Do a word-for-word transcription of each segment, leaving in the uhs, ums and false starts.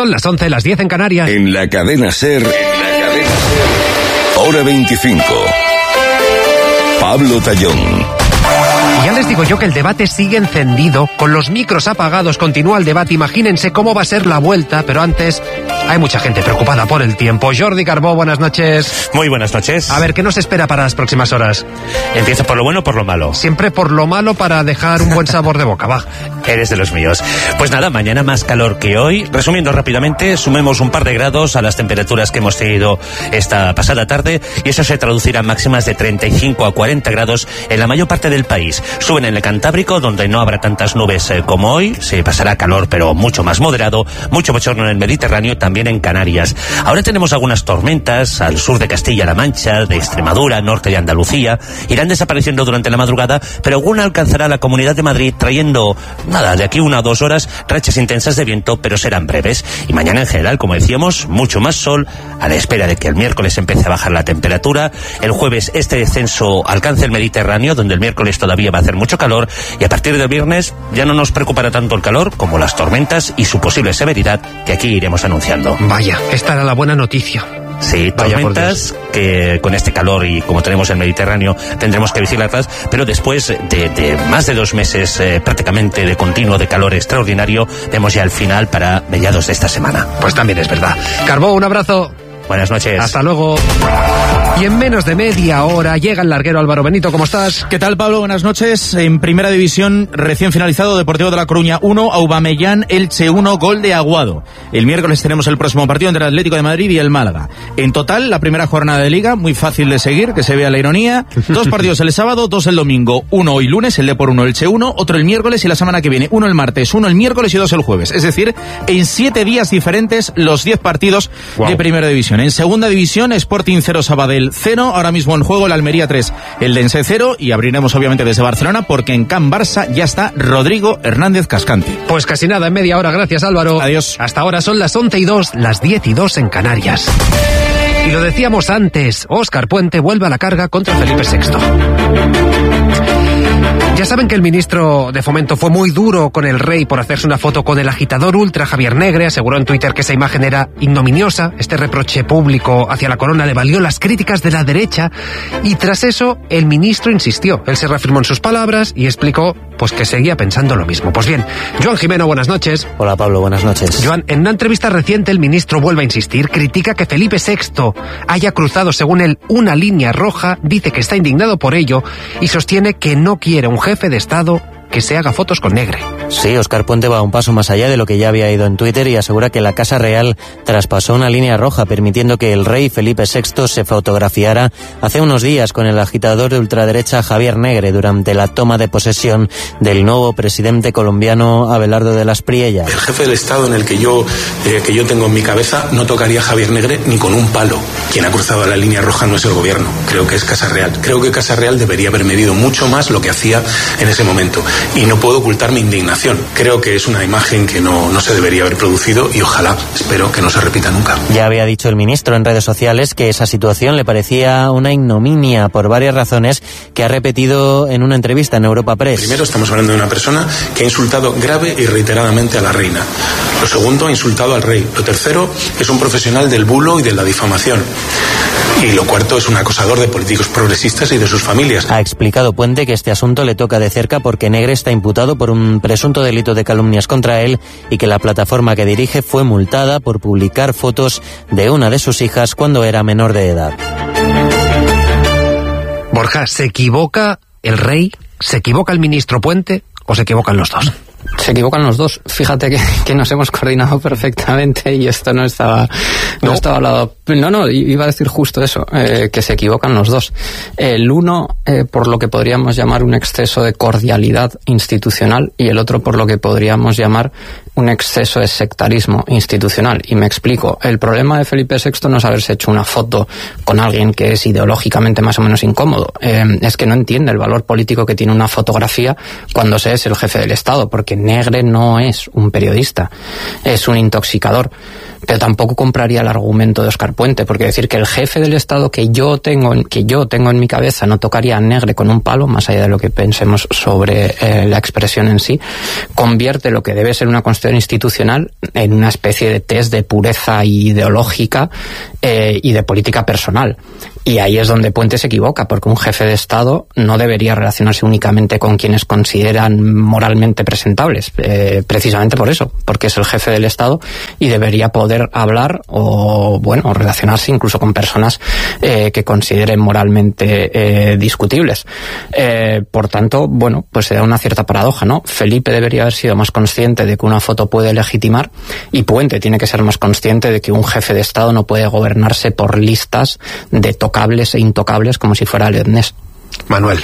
Son las once, las diez en Canarias. En la cadena SER, en la cadena SER, hora veinticinco. Pablo Tallón. Y ya les digo yo que el debate sigue encendido, con los micros apagados, continúa el debate. Imagínense cómo va a ser la vuelta, pero antes hay mucha gente preocupada por el tiempo. Jordi Carbó, buenas noches. Muy buenas noches. A ver, ¿qué nos espera para las próximas horas? ¿Empieza por lo bueno o por lo malo? Siempre por lo malo para dejar un buen sabor de boca, va. Eres de los míos. Pues nada, mañana más calor que hoy. Resumiendo rápidamente, sumemos un par de grados a las temperaturas que hemos tenido esta pasada tarde y eso se traducirá en máximas de treinta y cinco a cuarenta grados en la mayor parte del país. Suben en el Cantábrico, donde no habrá tantas nubes eh, como hoy, se pasará calor pero mucho más moderado, mucho bochorno en el Mediterráneo, también en Canarias. Ahora tenemos algunas tormentas al sur de Castilla-La Mancha, de Extremadura, norte de Andalucía, irán desapareciendo durante la madrugada, pero alguna alcanzará la Comunidad de Madrid trayendo, nada, de aquí una o dos horas, rachas intensas de viento, pero serán breves. Y mañana en general, como decíamos, mucho más sol, a la espera de que el miércoles empiece a bajar la temperatura. El jueves este descenso alcance el Mediterráneo, donde el miércoles todavía va a hacer mucho calor, y a partir del viernes ya no nos preocupará tanto el calor como las tormentas y su posible severidad, que aquí iremos anunciando. Vaya, esta era la buena noticia. Sí, tormentas que con este calor y como tenemos el Mediterráneo tendremos que vigilarlas, pero después de, de más de dos meses eh, prácticamente de continuo de calor extraordinario, vemos ya el final para mediados de esta semana. Pues también es verdad. Carbó, un abrazo. Buenas noches. Hasta luego. Y en menos de media hora llega el larguero Álvaro Benito. ¿Cómo estás? ¿Qué tal, Pablo? Buenas noches. En Primera División, recién finalizado, Deportivo de La Coruña uno, Aubameyang, Elche uno, gol de Aguado. El miércoles tenemos el próximo partido entre el Atlético de Madrid y el Málaga. En total, la primera jornada de Liga, muy fácil de seguir, que se vea la ironía. Dos partidos el sábado, dos el domingo. Uno hoy lunes, el Depor uno, Elche uno, otro el miércoles y la semana que viene, uno el martes, uno el miércoles y dos el jueves. Es decir, en siete días diferentes los diez partidos wow. de Primera División. En Segunda División, Sporting cero, Sabadell cero, ahora mismo en juego el Almería tres, el Dense cero, y abriremos obviamente desde Barcelona porque en Can Barça ya está Rodrigo Hernández Cascante. Pues casi nada, en media hora, gracias Álvaro. Adiós. Hasta ahora son las once y dos, las diez y dos en Canarias. Y lo decíamos antes, Óscar Puente vuelve a la carga contra Felipe sexto. Ya saben que el ministro de Fomento fue muy duro con el rey por hacerse una foto con el agitador ultra Javier Negre. Aseguró en Twitter que esa imagen era ignominiosa. Este reproche público hacia la corona le valió las críticas de la derecha y tras eso el ministro insistió. Él se reafirmó en sus palabras y explicó pues que seguía pensando lo mismo. Pues bien, Joan Jimeno, buenas noches. Hola Pablo, buenas noches. Joan, en una entrevista reciente el ministro vuelve a insistir, critica que Felipe sexto haya cruzado según él una línea roja, dice que está indignado por ello y sostiene que no quiere un jefe de Estado que se haga fotos con Negre. Sí, Óscar Puente va un paso más allá de lo que ya había ido en Twitter y asegura que la Casa Real traspasó una línea roja permitiendo que el rey Felipe sexto se fotografiara hace unos días con el agitador de ultraderecha Javier Negre durante la toma de posesión del nuevo presidente colombiano Abelardo de las Priella. El jefe del Estado en el que yo, eh, que yo tengo en mi cabeza no tocaría a Javier Negre ni con un palo. Quien ha cruzado la línea roja no es el gobierno, creo que es Casa Real. Creo que Casa Real debería haber medido mucho más lo que hacía en ese momento. Y no puedo ocultar mi indignación. Creo que es una imagen que no, no se debería haber producido y ojalá, espero que no se repita nunca. Ya había dicho el ministro en redes sociales que esa situación le parecía una ignominia por varias razones que ha repetido en una entrevista en Europa Press. Primero, estamos hablando de una persona que ha insultado grave y reiteradamente a la reina. Lo segundo, ha insultado al rey. Lo tercero, es un profesional del bulo y de la difamación. Y lo cuarto, es un acosador de políticos progresistas y de sus familias. Ha explicado Puente que este asunto le toca de cerca porque Negre está imputado por un presunto delito de calumnias contra él y que la plataforma que dirige fue multada por publicar fotos de una de sus hijas cuando era menor de edad. Borja, ¿se equivoca el rey? ¿Se equivoca el ministro Puente? ¿O se equivocan los dos? Se equivocan los dos. Fíjate que, que nos hemos coordinado perfectamente y esto no estaba no, no estaba hablado. No, no, iba a decir justo eso, eh, que se equivocan los dos. El uno eh, por lo que podríamos llamar un exceso de cordialidad institucional y el otro por lo que podríamos llamar un exceso de sectarismo institucional. Y me explico. El problema de Felipe sexto no es haberse hecho una foto con alguien que es ideológicamente más o menos incómodo. Eh, es que no entiende el valor político que tiene una fotografía cuando se es el jefe del Estado, porque que Negre no es un periodista, es un intoxicador. Pero tampoco compraría el argumento de Óscar Puente, porque decir que el jefe del Estado que yo tengo, que yo tengo en mi cabeza no tocaría a Negre con un palo, más allá de lo que pensemos sobre eh, la expresión en sí, convierte lo que debe ser una constitución institucional en una especie de test de pureza ideológica eh, y de política personal. Y ahí es donde Puente se equivoca, porque un jefe de Estado no debería relacionarse únicamente con quienes consideran moralmente presentables, eh, precisamente por eso, porque es el jefe del Estado y debería poder hablar o, bueno, o relacionarse incluso con personas eh, que consideren moralmente eh, discutibles. Eh, por tanto, bueno, pues se da una cierta paradoja, ¿no? Felipe debería haber sido más consciente de que una foto puede legitimar, y Puente tiene que ser más consciente de que un jefe de Estado no puede gobernarse por listas de tocables e intocables como si fuera el Ednés. Manuel.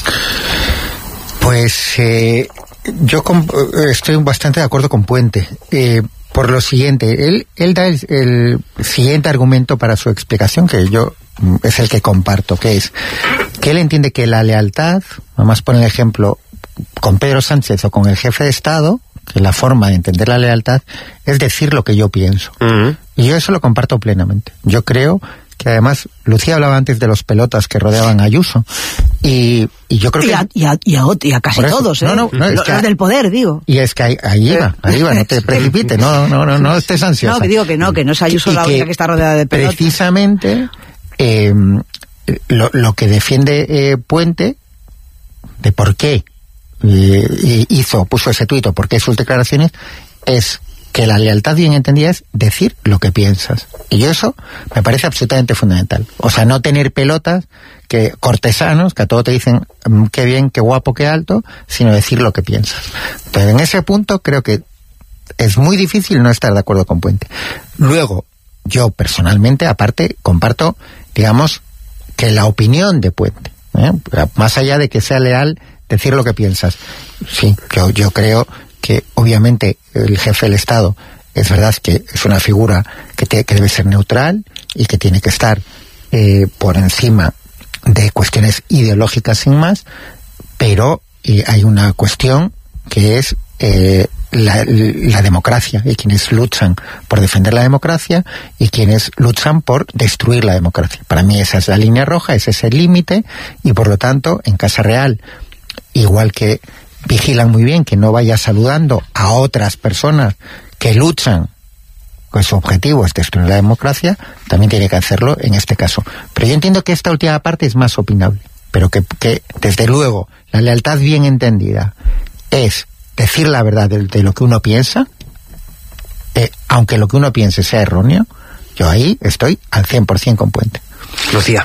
Pues eh, yo comp- estoy bastante de acuerdo con Puente. Eh, por lo siguiente, él, él da el, el siguiente argumento para su explicación, que yo mm, es el que comparto, que es que él entiende que la lealtad, además pone el ejemplo con Pedro Sánchez o con el jefe de Estado, que la forma de entender la lealtad es decir lo que yo pienso. Uh-huh. Y yo eso lo comparto plenamente. Yo creo que además, Lucía hablaba antes de los pelotas que rodeaban a Ayuso, y, y yo creo que... Y a, y a, y a, y a casi todos, ¿eh? No, no, no, es los que, del poder, digo. Y es que ahí, ahí iba, ahí iba, no te precipites, no, no, no, no estés ansiosa. No, que digo que no, que no es Ayuso la única que está rodeada de pelotas. Precisamente, eh, lo, lo que defiende eh, Puente, de por qué eh, hizo, puso ese tuit, o por qué sus declaraciones, es que la lealtad bien entendida es decir lo que piensas. Y eso me parece absolutamente fundamental. O sea, no tener pelotas, que cortesanos, que a todo te dicen mmm, qué bien, qué guapo, qué alto, sino decir lo que piensas. Entonces, en ese punto creo que es muy difícil no estar de acuerdo con Puente. Luego, yo personalmente, aparte, comparto, digamos, que la opinión de Puente, ¿eh? Más allá de que sea leal, decir lo que piensas. Sí, yo, yo creo que obviamente el jefe del Estado es verdad que es una figura que, te, que debe ser neutral y que tiene que estar eh, por encima de cuestiones ideológicas sin más, pero eh, hay una cuestión que es eh, la, la democracia, y quienes luchan por defender la democracia y quienes luchan por destruir la democracia. Para mí esa es la línea roja, ese es el límite, y por lo tanto en Casa Real, igual que vigilan muy bien que no vaya saludando a otras personas que luchan, pues su objetivo es destruir la democracia, también tiene que hacerlo en este caso. Pero yo entiendo que esta última parte es más opinable, pero que, que desde luego la lealtad bien entendida es decir la verdad de, de lo que uno piensa, eh, aunque lo que uno piense sea erróneo. Yo ahí estoy al cien por ciento con Puente. Lucía.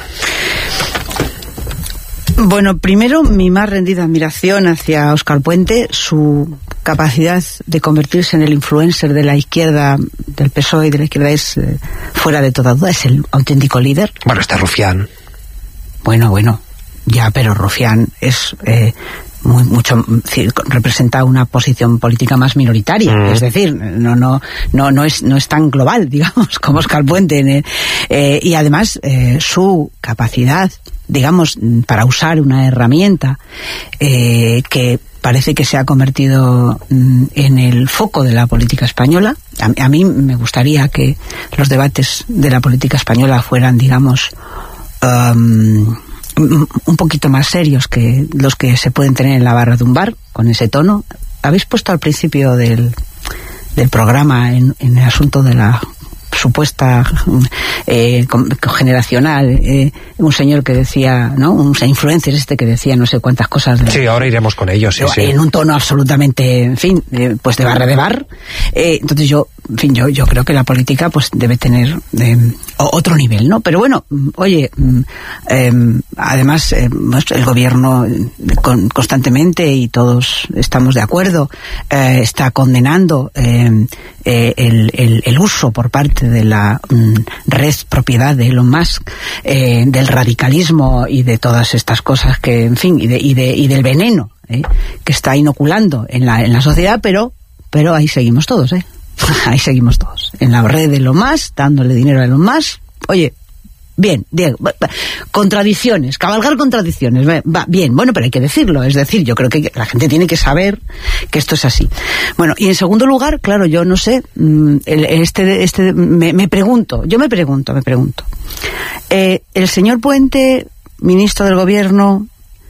Bueno, primero, mi más rendida admiración hacia Óscar Puente, su capacidad de convertirse en el influencer de la izquierda, del P S O E y de la izquierda, es eh, fuera de toda duda, es el auténtico líder. Bueno, está Rufián. Bueno, bueno, ya, pero Rufián es eh, muy, mucho, representa una posición política más minoritaria, mm. es decir, no, no, no, no es, no es tan global, digamos, como Óscar Puente, en el, eh, y además eh, su capacidad, digamos, para usar una herramienta eh, que parece que se ha convertido mm, en el foco de la política española. A, a mí me gustaría que los debates de la política española fueran, digamos, um, un poquito más serios que los que se pueden tener en la barra de un bar, con ese tono. Habéis puesto al principio del, del programa en, en el asunto de la supuesta eh, generacional, eh, un señor que decía, ¿no? Un influencer este que decía no sé cuántas cosas. De, sí, ahora iremos con ellos, sí, en sí. En un tono absolutamente, en fin, eh, pues de barra de bar. Eh, entonces yo, en fin, yo, yo creo que la política pues debe tener eh, otro nivel, ¿no? Pero bueno, oye, eh, además eh, el gobierno con, constantemente, y todos estamos de acuerdo, eh, está condenando eh, eh, el, el, el uso por parte de la mm, red propiedad de Elon Musk, eh, del radicalismo y de todas estas cosas que, en fin, y, de, y, de, y del veneno eh, que está inoculando en la, en la sociedad, pero, pero ahí seguimos todos, ¿eh? Ahí seguimos todos. En la red de Elon Musk, dándole dinero a Elon Musk. Oye, Bien, bien, contradicciones, cabalgar contradicciones, va bien, bueno, pero hay que decirlo, es decir, yo creo que la gente tiene que saber que esto es así. Bueno, y en segundo lugar, claro, yo no sé, este, este, me, me pregunto, yo me pregunto, me pregunto, eh, el señor Puente, ministro del Gobierno,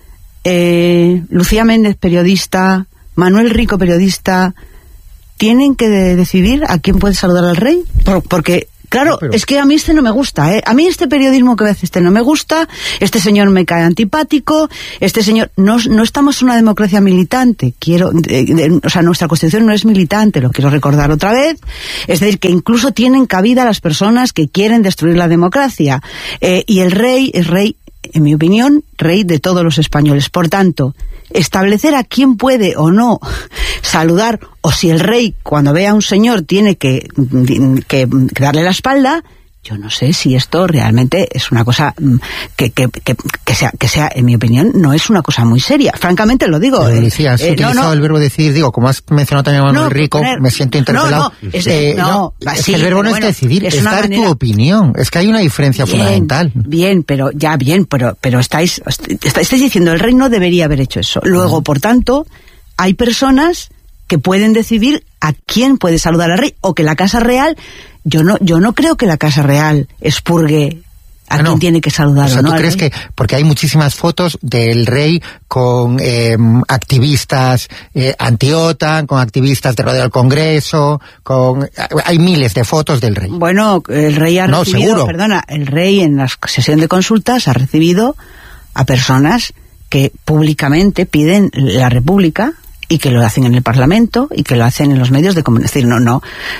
eh, Lucía Méndez, periodista, Manuel Rico, periodista, ¿tienen que de decidir a quién puede saludar al rey? Por, porque... Claro, no, pero... es que a mí este no me gusta, ¿eh? A mí este periodismo que hace este no me gusta, este señor me cae antipático, este señor... No, no estamos en una democracia militante, quiero... De, de, o sea, nuestra Constitución no es militante, lo quiero recordar otra vez. Es decir, que incluso tienen cabida las personas que quieren destruir la democracia. Eh, y el rey es rey, en mi opinión, rey de todos los españoles. Por tanto, establecer a quién puede o no saludar, o si el rey cuando ve a un señor tiene que, que, que darle la espalda, yo no sé si esto realmente es una cosa que, que, que, que, sea, que sea, en mi opinión, no es una cosa muy seria. Francamente lo digo. Pero, Lucía, has eh, utilizado no, no. el verbo decidir, digo, como has mencionado también a Manuel no, Rico, poner, me siento interpelado. No, no, es, eh, no, no, es sí, que el verbo no bueno, es decidir, es, es dar manera... tu opinión. Es que hay una diferencia bien, fundamental. Bien, pero ya bien, pero, pero estáis, estáis diciendo, el rey no debería haber hecho eso. Luego, por tanto, hay personas que pueden decidir a quién puede saludar al rey, o que la Casa Real, yo no yo no creo que la Casa Real expurgue a no, quien tiene que saludar. O sea, ¿no? ¿tú crees rey? que, porque hay muchísimas fotos del rey con eh, activistas eh, anti-OTAN, con activistas de rodeo del Congreso, con hay miles de fotos del rey. Bueno, el rey ha no, recibido, seguro. perdona, el rey en la sesión de consultas ha recibido a personas que públicamente piden la República, y que lo hacen en el Parlamento y que lo hacen en los medios de comunicación. Es decir, no, no.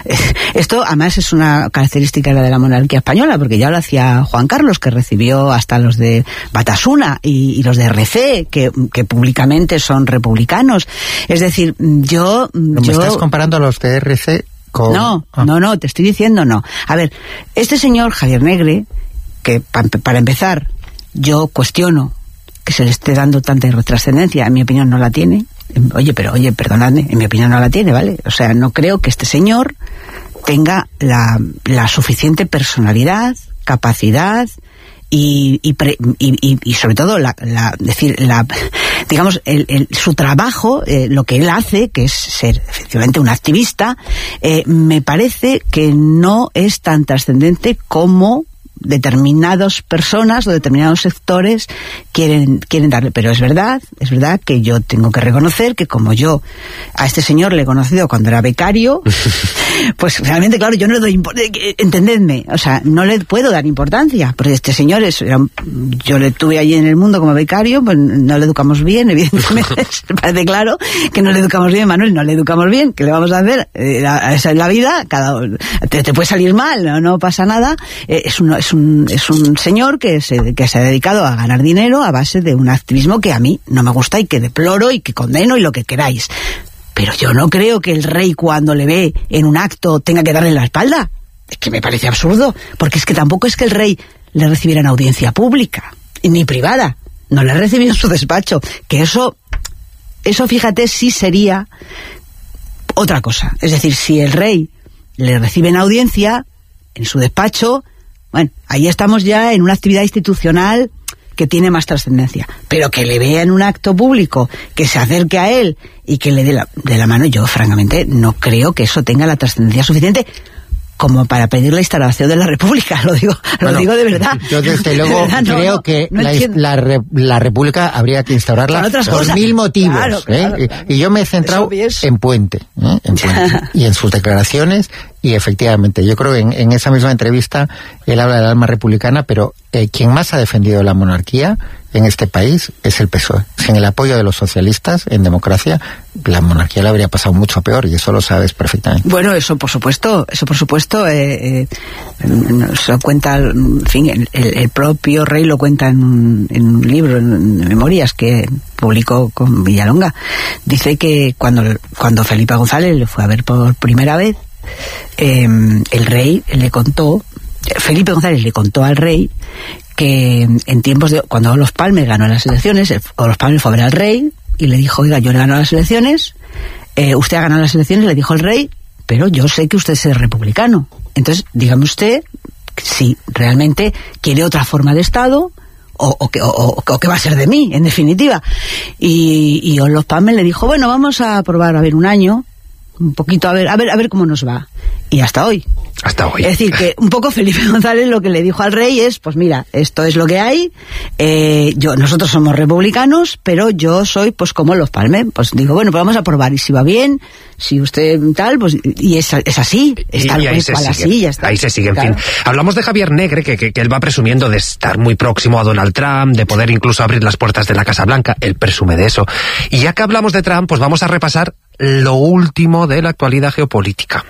Esto además es una característica de la monarquía española, porque ya lo hacía Juan Carlos, que recibió hasta los de Batasuna y, y los de R C, que, que públicamente son republicanos. Es decir, yo... ¿Me yo... estás comparando a los de R C con...? No, ah. no, no, te estoy diciendo no. A ver, este señor Javier Negre, que pa, para empezar, yo cuestiono que se le esté dando tanta trascendencia, en mi opinión no la tiene. Oye, pero oye, perdonadme, en mi opinión no la tiene, ¿vale? O sea, no creo que este señor tenga la, la suficiente personalidad, capacidad y, y, pre, y, y, y sobre todo la, la decir la digamos el, el, su trabajo, eh, lo que él hace, que es ser efectivamente un activista, eh, me parece que no es tan trascendente como determinadas personas o determinados sectores quieren quieren darle, pero es verdad, es verdad que yo tengo que reconocer que como yo a este señor le he conocido cuando era becario, pues realmente, claro, yo no le doy importancia, entendedme, o sea, no le puedo dar importancia, porque este señor es, era, yo le tuve allí en el mundo como becario, pues no le educamos bien, evidentemente, me parece claro que no le educamos bien, Manuel, no le educamos bien, ¿qué le vamos a hacer? Eh, esa es la vida, cada te, te puede salir mal, no, no pasa nada, eh, es uno es un, es un señor que se, que se ha dedicado a ganar dinero a base de un activismo que a mí no me gusta y que deploro y que condeno y lo que queráis. Pero yo no creo que el rey cuando le ve en un acto tenga que darle la espalda. Es que me parece absurdo, porque es que tampoco es que el rey le recibiera en audiencia pública, ni privada. No le ha recibido en su despacho. Que eso, eso fíjate, sí sería otra cosa. Es decir, si el rey le recibe en audiencia, en su despacho, bueno, ahí estamos ya en una actividad institucional que tiene más trascendencia. Pero que le vea en un acto público, que se acerque a él y que le dé la, de la mano, yo francamente no creo que eso tenga la trascendencia suficiente como para pedir la instalación de la República, lo digo, lo bueno, digo de verdad. Yo desde luego de verdad, creo no, no, que no la, la, la República habría que instaurarla por cosas. mil motivos. Claro, claro, ¿eh? claro. Y, y yo me he centrado en Puente, ¿eh? en Puente y en sus declaraciones. Y efectivamente, yo creo que en, en esa misma entrevista él habla del alma republicana, pero eh, quien más ha defendido la monarquía en este país es el P S O E. Sin el apoyo de los socialistas en democracia, la monarquía le habría pasado mucho peor, y eso lo sabes perfectamente. Bueno, eso por supuesto, eso por supuesto, eh, eh, se cuenta, en fin, el, el propio rey lo cuenta en un, en un libro, en memorias que publicó con Villalonga. Dice que cuando, cuando Felipe González le fue a ver por primera vez, Eh, el rey le contó, Felipe González le contó al rey que en tiempos de, cuando Olof Palme ganó las elecciones, Olof Palme fue a ver al rey y le dijo, oiga, yo he ganado las elecciones, eh, usted ha ganado las elecciones, le dijo el rey, pero yo sé que usted es republicano, entonces dígame usted si realmente quiere otra forma de Estado o, o, que, o, o que va a ser de mí, en definitiva. Y, y Olof Palme le dijo, bueno, vamos a probar a ver un año, un poquito a ver, a ver, a ver cómo nos va. Y hasta hoy. Hasta hoy. Es decir, que un poco Felipe González lo que le dijo al rey es, pues mira, esto es lo que hay, eh, yo, nosotros somos republicanos, pero yo soy pues como los Palme, pues digo, bueno, pues vamos a probar, y si va bien, si usted tal, pues, y es, es así, es tal y, y cual así, ya está. Ahí se sigue, en claro. fin. Hablamos de Javier Negre, que, que, que él va presumiendo de estar muy próximo a Donald Trump, de poder incluso abrir las puertas de la Casa Blanca, él presume de eso. Y ya que hablamos de Trump, pues vamos a repasar lo último de la actualidad geopolítica,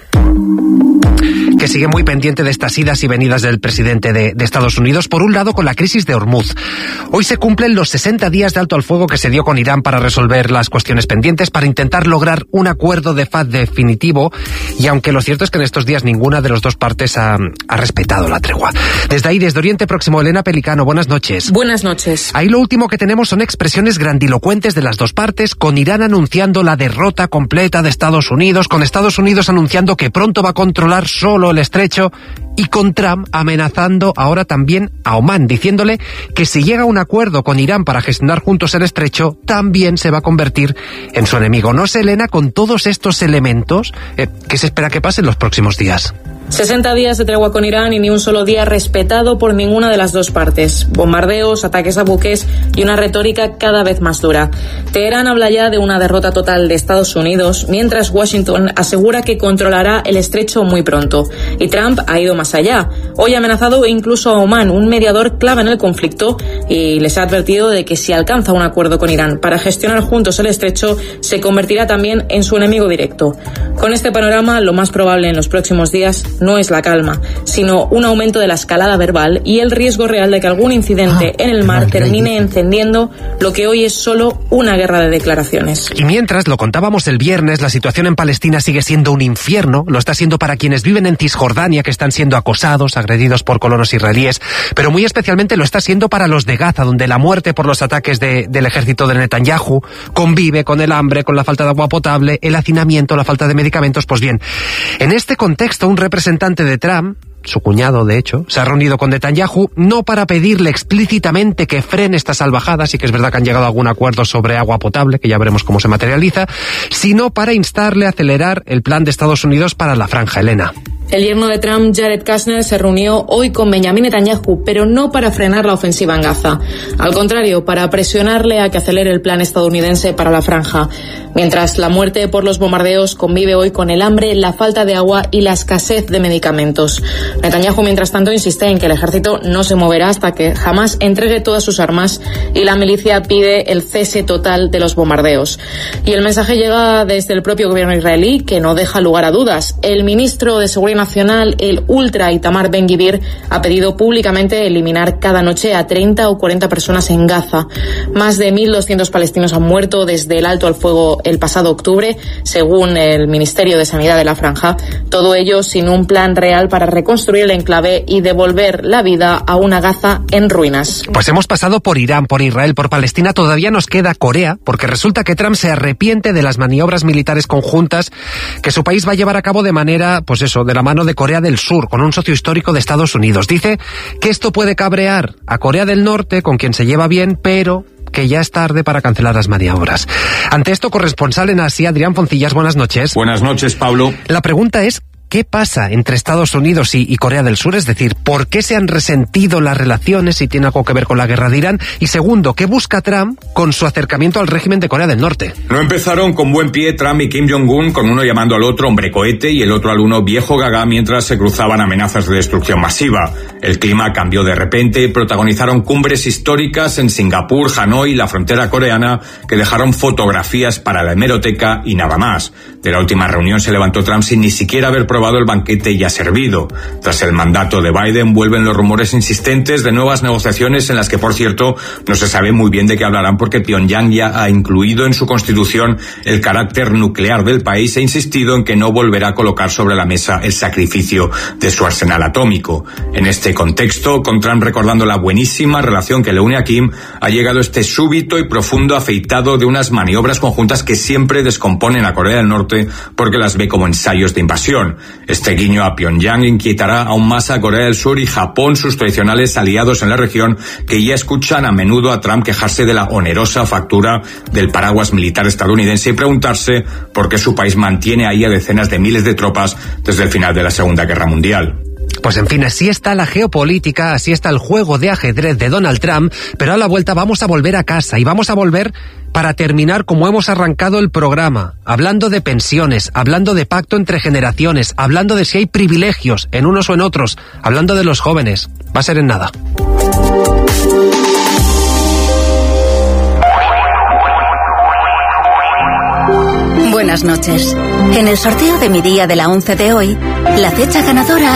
que sigue muy pendiente de estas idas y venidas del presidente de, de Estados Unidos. Por un lado, con la crisis de Hormuz. Hoy se cumplen los sesenta días de alto al fuego que se dio con Irán para resolver las cuestiones pendientes, para intentar lograr un acuerdo de paz definitivo, y aunque lo cierto es que en estos días ninguna de las dos partes ha, ha respetado la tregua. Desde ahí, desde Oriente Próximo, Elena Pelicano, buenas noches. Buenas noches. Ahí lo último que tenemos son expresiones grandilocuentes de las dos partes, con Irán anunciando la derrota completa de Estados Unidos, con Estados Unidos anunciando que pronto va a controlar solo el estrecho, y con Trump amenazando ahora también a Omán, diciéndole que si llega a un acuerdo con Irán para gestionar juntos el estrecho, también se va a convertir en su enemigo. No sé, Elena, con todos estos elementos, eh, ¿qué se espera que pase en los próximos días? sesenta días de tregua con Irán y ni un solo día respetado por ninguna de las dos partes. Bombardeos, ataques a buques y una retórica cada vez más dura. Teherán habla ya de una derrota total de Estados Unidos, mientras Washington asegura que controlará el estrecho muy pronto. Y Trump ha ido más allá. Hoy ha amenazado incluso a Omán, un mediador clave en el conflicto, y les ha advertido de que si alcanza un acuerdo con Irán para gestionar juntos el estrecho, se convertirá también en su enemigo directo. Con este panorama, lo más probable en los próximos días no es la calma, sino un aumento de la escalada verbal y el riesgo real de que algún incidente ah, en el mar termine encendiendo lo que hoy es solo una guerra de declaraciones. Y mientras, lo contábamos el viernes, la situación en Palestina sigue siendo un infierno, lo está siendo para quienes viven en Cisjordania, que están siendo acosados, agredidos por colonos israelíes, pero muy especialmente lo está siendo para los de Gaza, donde la muerte por los ataques de, del ejército de Netanyahu convive con el hambre, con la falta de agua potable, el hacinamiento, la falta de medicamentos. Pues bien, en este contexto, un representante de Trump, su cuñado de hecho, se ha reunido con Netanyahu no para pedirle explícitamente que frene estas salvajadas, y que es verdad que han llegado a algún acuerdo sobre agua potable, que ya veremos cómo se materializa, sino para instarle a acelerar el plan de Estados Unidos para la Franja. Elena. El yerno de Trump, Jared Kushner, se reunió hoy con Benjamin Netanyahu, pero no para frenar la ofensiva en Gaza. Al contrario, para presionarle a que acelere el plan estadounidense para la Franja. Mientras la muerte por los bombardeos convive hoy con el hambre, la falta de agua y la escasez de medicamentos. Netanyahu, mientras tanto, insiste en que el ejército no se moverá hasta que Hamás entregue todas sus armas, y la milicia pide el cese total de los bombardeos. Y el mensaje llega desde el propio gobierno israelí, que no deja lugar a dudas. El ministro de Seguridad Nacional, el ultra Itamar Ben-Gvir, ha pedido públicamente eliminar cada noche a treinta o cuarenta personas en Gaza. Más de mil doscientos palestinos han muerto desde el alto al fuego el pasado octubre, según el Ministerio de Sanidad de la Franja. Todo ello sin un plan real para reconstruir el enclave y devolver la vida a una Gaza en ruinas. Pues hemos pasado por Irán, por Israel, por Palestina, todavía nos queda Corea, porque resulta que Trump se arrepiente de las maniobras militares conjuntas que su país va a llevar a cabo de manera, pues eso, de la mano de Corea del Sur, con un socio histórico de Estados Unidos. Dice que esto puede cabrear a Corea del Norte, con quien se lleva bien, pero que ya es tarde para cancelar las maniobras. Ante esto, corresponsal en Asia, Adrián Foncillas, buenas noches. Buenas noches, Pablo. La pregunta es, ¿qué pasa entre Estados Unidos y, y Corea del Sur? Es decir, ¿por qué se han resentido las relaciones, si tiene algo que ver con la guerra de Irán? Y segundo, ¿qué busca Trump con su acercamiento al régimen de Corea del Norte? No empezaron con buen pie Trump y Kim Jong-un, con uno llamando al otro hombre cohete y el otro al uno viejo gaga, mientras se cruzaban amenazas de destrucción masiva. El clima cambió de repente, protagonizaron cumbres históricas en Singapur, Hanoi, la frontera coreana, que dejaron fotografías para la hemeroteca y nada más. De la última reunión se levantó Trump sin ni siquiera haber probado el banquete ya servido. Tras el mandato de Biden vuelven los rumores insistentes de nuevas negociaciones, en las que, por cierto, no se sabe muy bien de qué hablarán, porque Pyongyang ya ha incluido en su constitución el carácter nuclear del país e insistido en que no volverá a colocar sobre la mesa el sacrificio de su arsenal atómico. En este contexto, con Trump recordando la buenísima relación que le une a Kim, ha llegado este súbito y profundo afeitado de unas maniobras conjuntas que siempre descomponen a Corea del Norte, porque las ve como ensayos de invasión. Este guiño a Pyongyang inquietará aún más a Corea del Sur y Japón, sus tradicionales aliados en la región, que ya escuchan a menudo a Trump quejarse de la onerosa factura del paraguas militar estadounidense y preguntarse por qué su país mantiene ahí a decenas de miles de tropas desde el final de la Segunda Guerra Mundial. Pues en fin, así está la geopolítica, así está el juego de ajedrez de Donald Trump, pero a la vuelta vamos a volver a casa y vamos a volver para terminar como hemos arrancado el programa, hablando de pensiones, hablando de pacto entre generaciones, hablando de si hay privilegios en unos o en otros, hablando de los jóvenes. Va a ser en nada. Buenas noches. En el sorteo de mi día de la once de hoy, la fecha ganadora